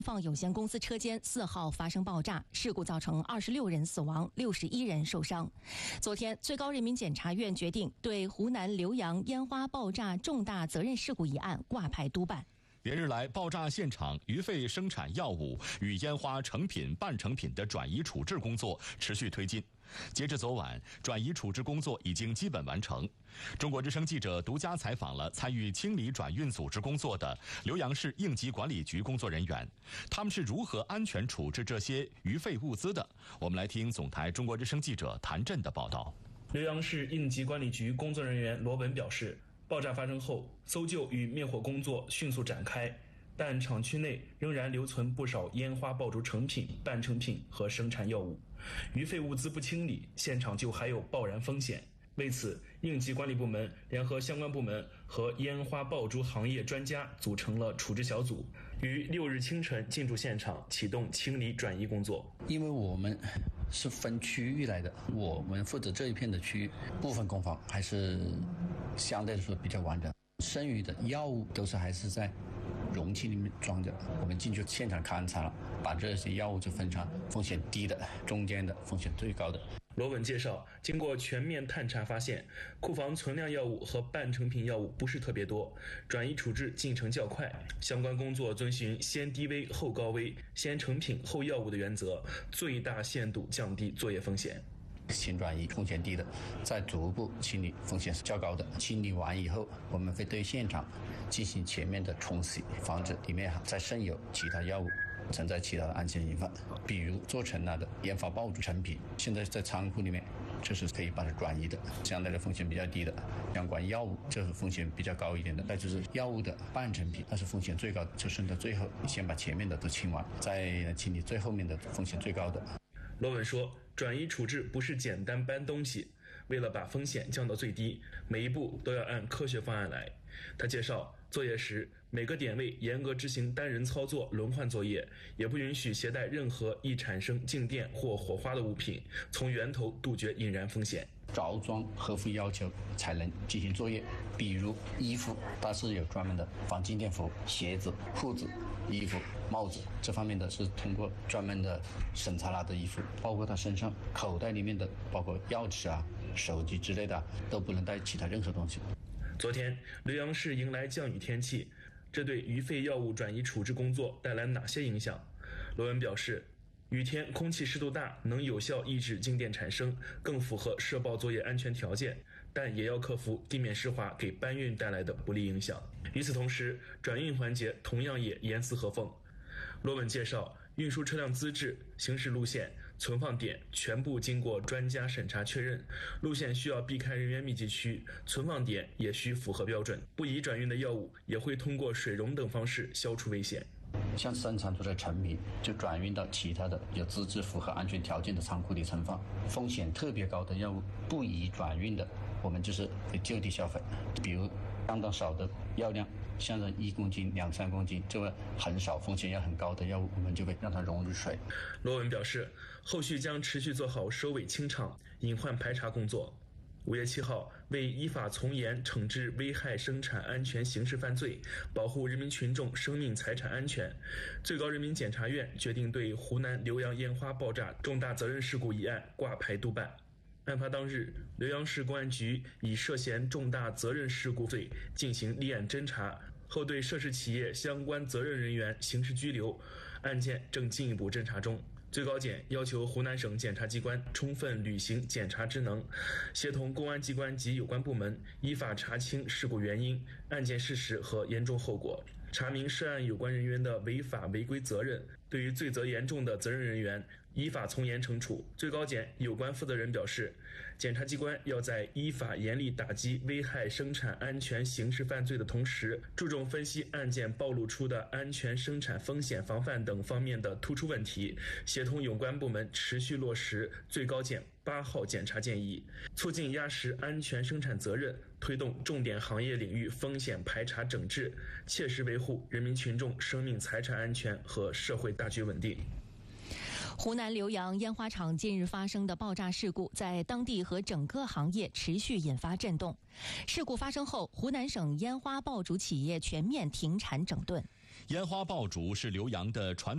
放有限公司车间4号发生爆炸事故，造成26人死亡，61人受伤。昨天，最高人民检察院决定对湖南浏阳烟花爆炸重大责任事故一案挂牌督办。 连日来，爆炸现场余废生产药物与烟花成品、半成品的转移处置工作持续推进。截至昨晚，转移处置工作已经基本完成。中国之声记者独家采访了参与清理转运组织工作的浏阳市应急管理局工作人员，他们是如何安全处置这些余废物资的？我们来听总台中国之声记者谭震的报道。 浏阳市应急管理局工作人员罗文表示，爆炸发生后，搜救与灭火工作迅速展开，但厂区内仍然留存不少烟花爆竹成品、半成品和生产药物，余废物资不清理，现场就还有爆燃风险。为此，应急管理部门联合相关部门和烟花爆竹行业专家组成了处置小组，于6日清晨进驻现场，启动清理转移工作。 因为我们是分区域来的，我们负责这一片的区域，部分工坊还是相对来说比较完整，剩余的药物都是还是在容器里面装着。我们进去现场勘察了，把这些药物就分成风险低的、中间的、风险最高的。 罗文介绍，经过全面探查发现，库房存量药物和半成品药物不是特别多，转移处置进程较快，相关工作遵循先低危后高危、先成品后药物的原则，最大限度降低作业风险。 先转移风险低的，再逐步清理风险较高的。清理完以后，我们会对现场进行全面的冲洗，防止里面再渗有其他药物，存在其他的安全隐患，比如做成了的烟花爆竹成品，现在在仓库里面，这是可以把它转移的，相对的风险比较低的。相关药物这是风险比较高一点的，再就是药物的半成品，那是风险最高的，就剩到最后先把前面的都清完，再清理最后面的风险最高的。 罗文说，转移处置不是简单搬东西，为了把风险降到最低，每一步都要按科学方案来。他介绍，作业时每个点位严格执行单人操作轮换作业，也不允许携带任何易产生静电或火花的物品，从源头杜绝引燃风险。 着装合乎要求才能进行作业，比如衣服它是有专门的防静电服，鞋子、裤子、衣服、帽子这方面的是通过专门的审查了的衣服，包括他身上口袋里面的包括钥匙啊、手机之类的都不能带其他任何东西。 昨天，浏阳市迎来降雨天气，这对余废药物转移处置工作带来哪些影响？罗文表示，雨天空气湿度大，能有效抑制静电产生，更符合涉爆作业安全条件，但也要克服地面湿滑给搬运带来的不利影响。与此同时，转运环节同样也严丝合缝。罗文介绍，运输车辆资质、行驶路线、存放点全部经过专家审查确认，路线需要避开人员密集区，存放点也需符合标准，不宜转运的药物也会通过水溶等方式消除危险。 像生产出的成品就转运到其他的有资质符合安全条件的仓库里存放，风险特别高的药物不宜转运的，我们就是会就地销毁。比如相当少的药量，像是1公斤、2-3公斤，这个很少风险要很高的药物，我们就会让它溶入水。 罗文表示，后续将持续做好收尾清场、隐患排查工作。5月7号，为依法从严惩治危害生产安全刑事犯罪，保护人民群众生命财产安全，最高人民检察院决定对湖南浏阳烟花爆炸重大责任事故一案挂牌督办。案发当日，浏阳市公安局以涉嫌重大责任事故罪进行立案侦查，后对涉事企业相关责任人员刑事拘留，案件正进一步侦查中。最高检要求湖南省检察机关充分履行检察职能，协同公安机关及有关部门依法查清事故原因、案件事实和严重后果，查明涉案有关人员的违法违规责任，对于罪责严重的责任人员依法从严惩处。最高检有关负责人表示，检察机关要在依法严厉打击危害生产安全刑事犯罪的同时，注重分析案件暴露出的安全生产风险防范等方面的突出问题，协同有关部门持续落实最高检8号检察建议，促进压实安全生产责任，推动重点行业领域风险排查整治，切实维护人民群众生命财产安全和社会大局稳定。 湖南浏阳烟花厂近日发生的爆炸事故，在当地和整个行业持续引发震动。事故发生后，湖南省烟花爆竹企业全面停产整顿。 烟花爆竹是浏阳的传